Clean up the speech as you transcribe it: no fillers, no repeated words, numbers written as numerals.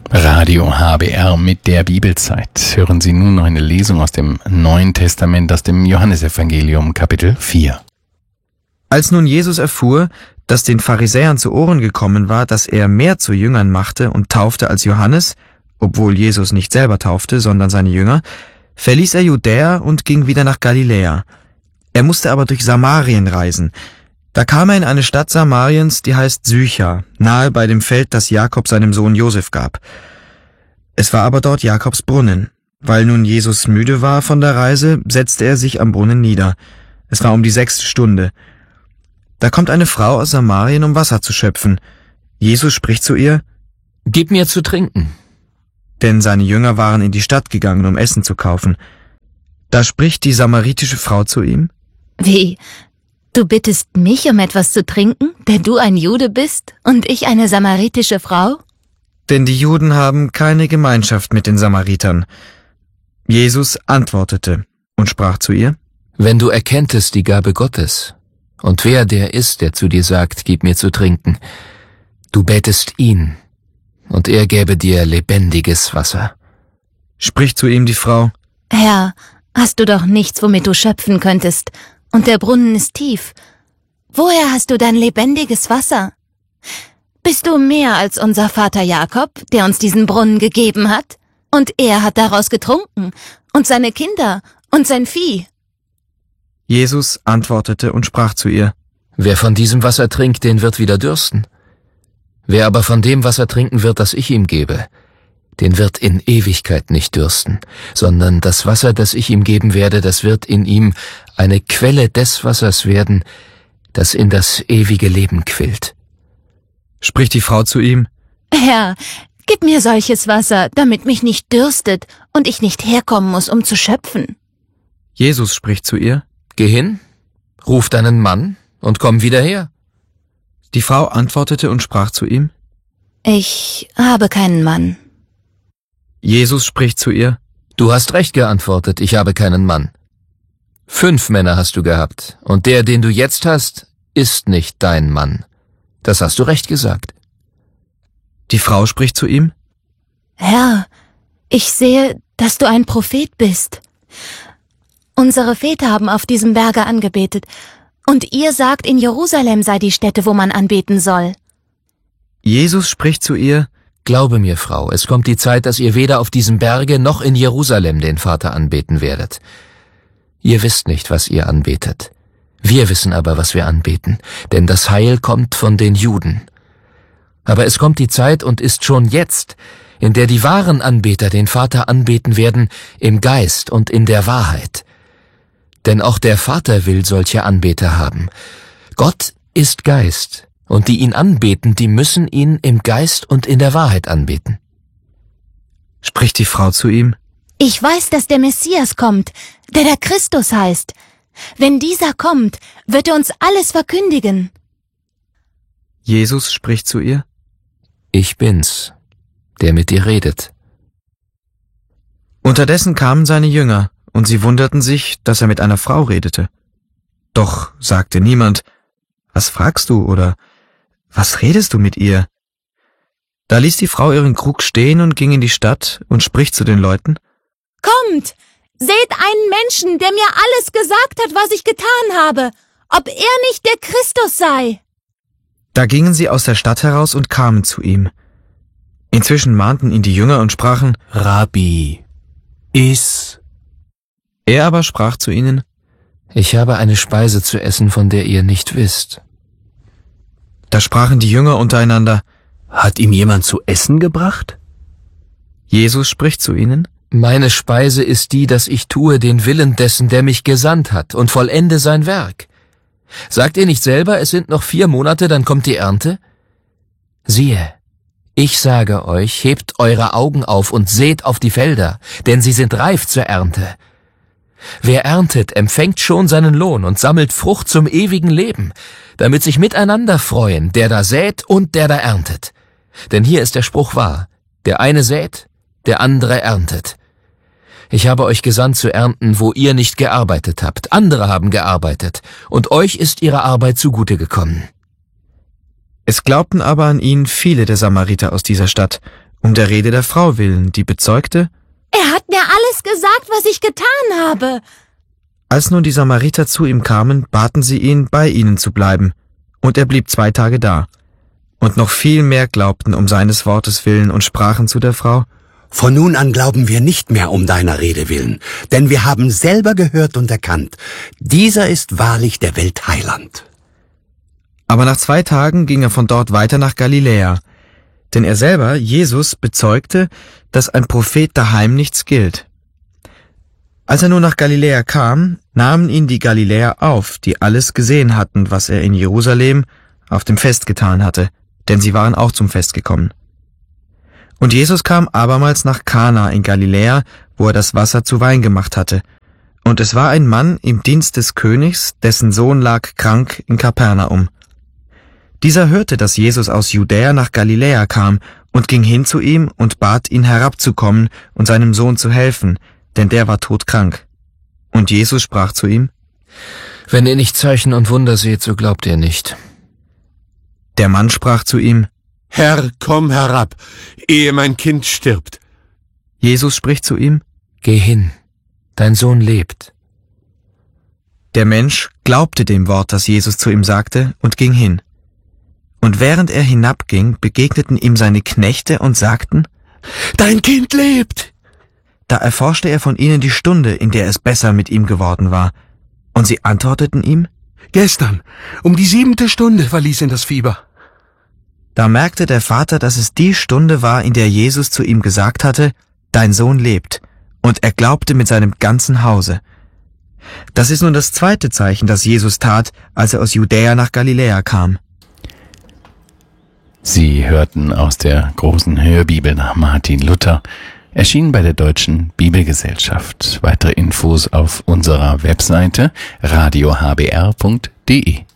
Radio HBR mit der Bibelzeit. Hören Sie nun noch eine Lesung aus dem Neuen Testament, aus dem Johannesevangelium, Kapitel 4. Als nun Jesus erfuhr, dass den Pharisäern zu Ohren gekommen war, dass er mehr zu Jüngern machte und taufte als Johannes, obwohl Jesus nicht selber taufte, sondern seine Jünger, verließ er Judäa und ging wieder nach Galiläa. Er musste aber durch Samarien reisen. Da kam er in eine Stadt Samariens, die heißt Sychar, nahe bei dem Feld, das Jakob seinem Sohn Josef gab. Es war aber dort Jakobs Brunnen. Weil nun Jesus müde war von der Reise, setzte er sich am Brunnen nieder. Es war um die 6. Stunde. Da kommt eine Frau aus Samarien, um Wasser zu schöpfen. Jesus spricht zu ihr: »Gib mir zu trinken.« Denn seine Jünger waren in die Stadt gegangen, um Essen zu kaufen. Da spricht die samaritische Frau zu ihm: »Wie? Du bittest mich um etwas zu trinken, der du ein Jude bist und ich eine samaritische Frau?« Denn die Juden haben keine Gemeinschaft mit den Samaritern. Jesus antwortete und sprach zu ihr: »Wenn du erkenntest die Gabe Gottes und wer der ist, der zu dir sagt, gib mir zu trinken, du bätest ihn, und er gäbe dir lebendiges Wasser.« Spricht zu ihm die Frau: »Herr, hast du doch nichts, womit du schöpfen könntest, und der Brunnen ist tief. Woher hast du dein lebendiges Wasser? Bist du mehr als unser Vater Jakob, der uns diesen Brunnen gegeben hat? Und er hat daraus getrunken, und seine Kinder und sein Vieh.« Jesus antwortete und sprach zu ihr: »Wer von diesem Wasser trinkt, den wird wieder dürsten. Wer aber von dem Wasser trinken wird, das ich ihm gebe, den wird in Ewigkeit nicht dürsten, sondern das Wasser, das ich ihm geben werde, das wird in ihm eine Quelle des Wassers werden, das in das ewige Leben quillt.« Spricht die Frau zu ihm: »Herr, gib mir solches Wasser, damit mich nicht dürstet und ich nicht herkommen muss, um zu schöpfen.« Jesus spricht zu ihr: »Geh hin, ruf deinen Mann und komm wieder her.« Die Frau antwortete und sprach zu ihm: »Ich habe keinen Mann.« Jesus spricht zu ihr: »Du hast recht geantwortet, ich habe keinen Mann. 5 Männer hast du gehabt, und der, den du jetzt hast, ist nicht dein Mann. Das hast du recht gesagt.« Die Frau spricht zu ihm: »Herr, ich sehe, dass du ein Prophet bist. Unsere Väter haben auf diesem Berge angebetet, und ihr sagt, in Jerusalem sei die Stätte, wo man anbeten soll.« Jesus spricht zu ihr: »Glaube mir, Frau, es kommt die Zeit, dass ihr weder auf diesem Berge noch in Jerusalem den Vater anbeten werdet. Ihr wisst nicht, was ihr anbetet. Wir wissen aber, was wir anbeten, denn das Heil kommt von den Juden. Aber es kommt die Zeit und ist schon jetzt, in der die wahren Anbeter den Vater anbeten werden, im Geist und in der Wahrheit. Denn auch der Vater will solche Anbeter haben. Gott ist Geist, und die ihn anbeten, die müssen ihn im Geist und in der Wahrheit anbeten.« Spricht die Frau zu ihm: »Ich weiß, dass der Messias kommt, der Christus heißt. Wenn dieser kommt, wird er uns alles verkündigen.« Jesus spricht zu ihr: »Ich bin's, der mit dir redet.« Unterdessen kamen seine Jünger, und sie wunderten sich, dass er mit einer Frau redete. Doch sagte niemand: »Was fragst du?« oder »Was redest du mit ihr?« Da ließ die Frau ihren Krug stehen und ging in die Stadt und spricht zu den Leuten: »Kommt, seht einen Menschen, der mir alles gesagt hat, was ich getan habe, ob er nicht der Christus sei.« Da gingen sie aus der Stadt heraus und kamen zu ihm. Inzwischen mahnten ihn die Jünger und sprachen: »Rabbi, iss.« Er aber sprach zu ihnen: »Ich habe eine Speise zu essen, von der ihr nicht wisst.« Da sprachen die Jünger untereinander: Hat ihm jemand zu essen gebracht? Jesus spricht zu ihnen: »Meine Speise ist die, dass ich tue den Willen dessen, der mich gesandt hat, und vollende sein Werk. Sagt ihr nicht selber, es sind noch 4 Monate, dann kommt die Ernte? Siehe, ich sage euch, hebt eure Augen auf und seht auf die Felder, denn sie sind reif zur Ernte. Wer erntet, empfängt schon seinen Lohn und sammelt Frucht zum ewigen Leben, damit sich miteinander freuen, der da sät und der da erntet. Denn hier ist der Spruch wahr: Der eine sät, der andere erntet. Ich habe euch gesandt zu ernten, wo ihr nicht gearbeitet habt. Andere haben gearbeitet, und euch ist ihre Arbeit zugute gekommen.« Es glaubten aber an ihn viele der Samariter aus dieser Stadt, um der Rede der Frau willen, die bezeugte: Er hat mir alles gesagt, was ich getan habe. Als nun die Samariter zu ihm kamen, baten sie ihn, bei ihnen zu bleiben, und er blieb 2 Tage da. Und noch viel mehr glaubten um seines Wortes willen und sprachen zu der Frau: Von nun an glauben wir nicht mehr um deiner Rede willen, denn wir haben selber gehört und erkannt, dieser ist wahrlich der Welt Heiland. Aber nach 2 Tagen ging er von dort weiter nach Galiläa, denn er selber, Jesus, bezeugte, dass ein Prophet daheim nichts gilt. Als er nun nach Galiläa kam, nahmen ihn die Galiläer auf, die alles gesehen hatten, was er in Jerusalem auf dem Fest getan hatte, denn sie waren auch zum Fest gekommen. Und Jesus kam abermals nach Kana in Galiläa, wo er das Wasser zu Wein gemacht hatte. Und es war ein Mann im Dienst des Königs, dessen Sohn lag krank in Kapernaum. Dieser hörte, dass Jesus aus Judäa nach Galiläa kam und ging hin zu ihm und bat ihn herabzukommen und seinem Sohn zu helfen, denn der war todkrank. Und Jesus sprach zu ihm: Wenn ihr nicht Zeichen und Wunder seht, so glaubt ihr nicht. Der Mann sprach zu ihm: Herr, komm herab, ehe mein Kind stirbt. Jesus spricht zu ihm: Geh hin, dein Sohn lebt. Der Mensch glaubte dem Wort, das Jesus zu ihm sagte, und ging hin. Und während er hinabging, begegneten ihm seine Knechte und sagten: Dein Kind lebt! Da erforschte er von ihnen die Stunde, in der es besser mit ihm geworden war. Und sie antworteten ihm: Gestern, um die 7. Stunde verließ ihn das Fieber. Da merkte der Vater, dass es die Stunde war, in der Jesus zu ihm gesagt hatte: Dein Sohn lebt. Und er glaubte mit seinem ganzen Hause. Das ist nun das 2. Zeichen, das Jesus tat, als er aus Judäa nach Galiläa kam. Sie hörten aus der großen Hörbibel nach Martin Luther, erschienen bei der Deutschen Bibelgesellschaft. Weitere Infos auf unserer Webseite radiohbr.de.